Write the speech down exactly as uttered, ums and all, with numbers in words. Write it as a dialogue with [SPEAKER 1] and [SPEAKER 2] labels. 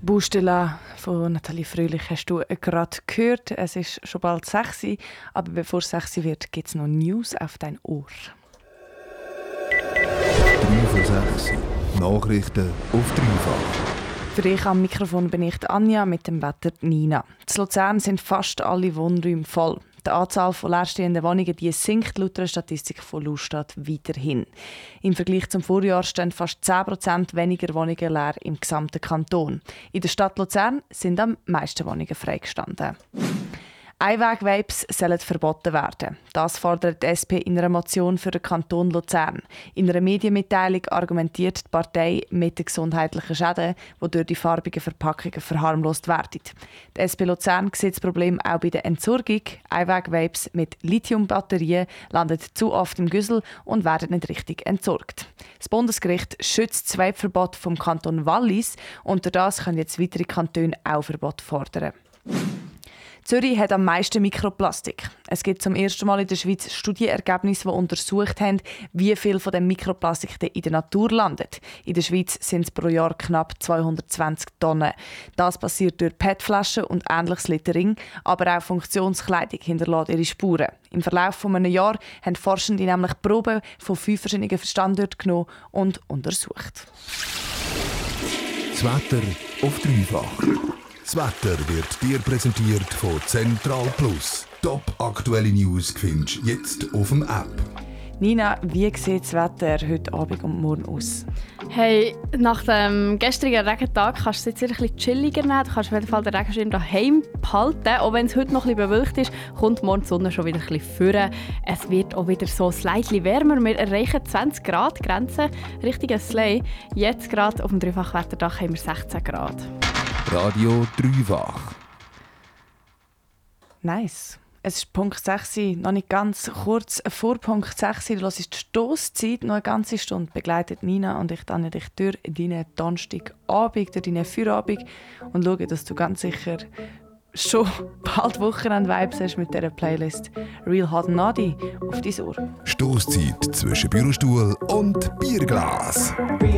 [SPEAKER 1] Baustelle von Nathalie Fröhlich hast du gerade gehört. Es ist schon bald sechs Uhr, aber bevor es sechs Uhr wird, gibt es noch News auf dein Ohr.
[SPEAKER 2] drei vor sechs. Nachrichten auf dreifach.
[SPEAKER 1] Für dich am Mikrofon bin ich Anja, mit dem Wetter Nina. In Luzern sind fast alle Wohnräume voll. Die Anzahl von leerstehenden Wohnungen die sinkt laut der Statistik von Lustat weiterhin. Im Vergleich zum Vorjahr stehen fast zehn Prozent weniger Wohnungen leer im gesamten Kanton. In der Stadt Luzern sind am meisten Wohnungen freigestanden. Einweg-Vapes sollen verboten werden. Das fordert die S P in einer Motion für den Kanton Luzern. In einer Medienmitteilung argumentiert die Partei mit den gesundheitlichen Schäden, die durch die farbigen Verpackungen verharmlost werden. Die S P Luzern sieht das Problem auch bei der Entsorgung. Einweg-Vapes mit Lithium-Batterien landen zu oft im Güssel und werden nicht richtig entsorgt. Das Bundesgericht schützt das Vape-Verbot vom Kanton Wallis und durch das können jetzt weitere Kantone auch Verbot fordern. Zürich hat am meisten Mikroplastik. Es gibt zum ersten Mal in der Schweiz Studienergebnisse, die untersucht haben, wie viel von dem Mikroplastik in der Natur landet. In der Schweiz sind es pro Jahr knapp zweihundertzwanzig Tonnen. Das passiert durch P E T-Flaschen und ähnliches Littering, aber auch Funktionskleidung hinterlässt ihre Spuren. Im Verlauf von einem Jahr haben Forschende nämlich Proben von fünf verschiedenen Standorten genommen und untersucht.
[SPEAKER 2] Das Wetter auf dreifach. Das Wetter wird dir präsentiert von Central Plus. Top aktuelle News findest du jetzt auf dem App.
[SPEAKER 1] Nina, wie sieht das Wetter heute Abend und morgen aus?
[SPEAKER 3] Hey, nach dem gestrigen Regentag kannst du es jetzt ein bisschen chilliger nehmen. Du kannst auf jeden Fall den Regenschirm daheim behalten. Auch wenn es heute noch ein bisschen bewölkt ist, kommt morgen die Sonne schon wieder ein bisschen vorne. Es wird auch wieder so slightly wärmer. Wir erreichen zwanzig Grad Grenze. Richtiger Slay. Jetzt gerade auf dem Dreifachwetterdach haben wir sechzehn Grad.
[SPEAKER 2] Radio dreifach.
[SPEAKER 1] Nice. Es ist Punkt sechs, noch nicht ganz kurz vor Punkt sechs. Du hörst die Stosszeit. Noch eine ganze Stunde begleitet Nina und ich dann dich durch deinen Donnerstagabend, durch deinen Feierabend und schaue, dass du ganz sicher schon bald Wochenende-Vibes hast mit dieser Playlist Real Hot Nadi auf dein Ohr.
[SPEAKER 2] Stosszeit zwischen Bürostuhl und Bierglas.